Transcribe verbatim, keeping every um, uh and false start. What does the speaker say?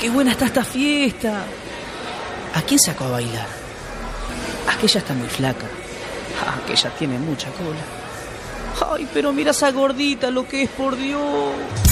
qué buena está esta fiesta! ¿A quién sacó a bailar? Aquella está muy flaca. Ah, aquella tiene mucha cola. Ay, pero mira esa gordita, lo que es, por Dios.